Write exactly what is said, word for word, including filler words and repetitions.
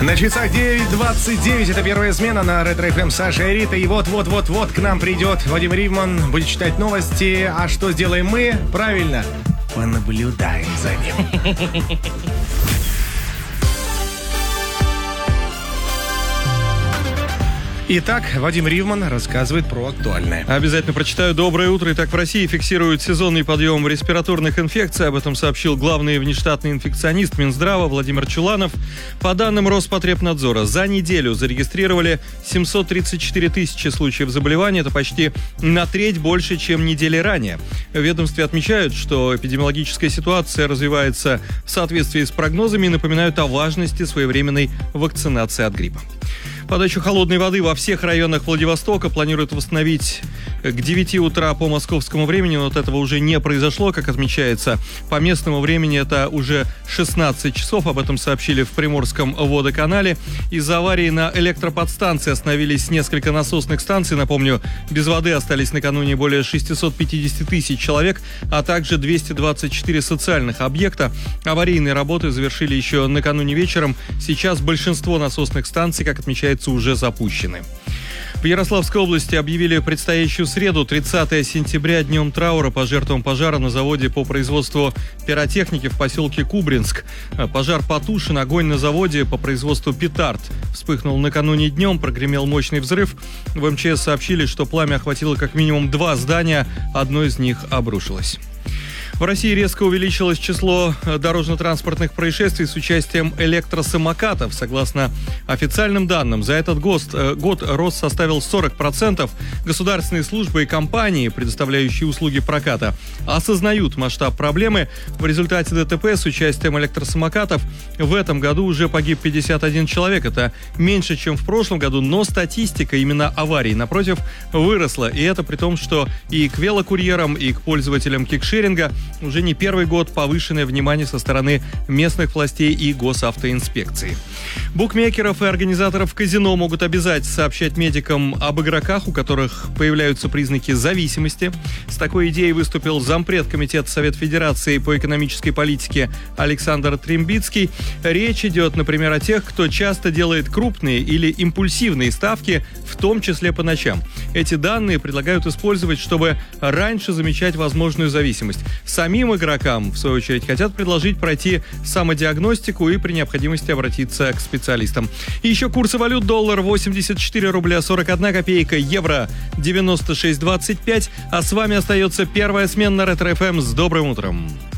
На часах девять двадцать девять. Это первая смена на Ретро эф эм. Саша и Рита. И вот-вот-вот-вот к нам придет Вадим Ривман. Будет читать новости. А что сделаем мы? Правильно, понаблюдаем за ним. Итак, Вадим Ривман рассказывает про актуальное. Обязательно прочитаю. Доброе утро. Итак, в России фиксируют сезонный подъем респираторных инфекций. Об этом сообщил главный внештатный инфекционист Минздрава Владимир Чуланов. По данным Роспотребнадзора, за неделю зарегистрировали семьсот тридцать четыре тысячи случаев заболевания. Это почти на треть больше, чем недели ранее. В ведомстве отмечают, что эпидемиологическая ситуация развивается в соответствии с прогнозами и напоминают о важности своевременной вакцинации от гриппа. Подачу холодной воды во всех районах Владивостока планируют восстановить к девяти утра по московскому времени. Но вот этого уже не произошло, как отмечается. По местному времени это уже шестнадцать часов. Об этом сообщили в Приморском водоканале. Из-за аварии на электроподстанции остановились несколько насосных станций. Напомню, без воды остались накануне более шестьсот пятьдесят тысяч человек, а также двести двадцать четыре социальных объекта. Аварийные работы завершили еще накануне вечером. Сейчас большинство насосных станций, как отмечается, уже запущены. В Ярославской области объявили предстоящую среду, тридцатое сентября, днем траура по жертвам пожара на заводе по производству пиротехники в поселке Кубринск. Пожар потушен, огонь на заводе по производству петард вспыхнул накануне днем, прогремел мощный взрыв. В эм че эс сообщили, что пламя охватило как минимум два здания, одно из них обрушилось. В России резко увеличилось число дорожно-транспортных происшествий с участием электросамокатов. Согласно официальным данным, за этот год, год рост составил сорок процентов. Государственные службы и компании, предоставляющие услуги проката, осознают масштаб проблемы. В результате дэ тэ пэ с участием электросамокатов в этом году уже погиб пятьдесят один человек. Это меньше, чем в прошлом году, но статистика именно аварий, напротив, выросла. И это при том, что и к велокурьерам, и к пользователям кикшеринга уже не первый год повышенное внимание со стороны местных властей и госавтоинспекции. Букмекеров и организаторов казино могут обязать сообщать медикам об игроках, у которых появляются признаки зависимости. С такой идеей выступил зампред комитета Совета Федерации по экономической политике Александр Трембицкий. Речь идет, например, о тех, кто часто делает крупные или импульсивные ставки, в том числе по ночам. Эти данные предлагают использовать, чтобы раньше замечать возможную зависимость. Самим игрокам, в свою очередь, хотят предложить пройти самодиагностику и при необходимости обратиться к специалистам. И еще курсы валют: доллар восемьдесят четыре рубля сорок одна копейка, евро девяносто шесть двадцать пять. А с вами остается первая смена на Ретро эф эм. С добрым утром!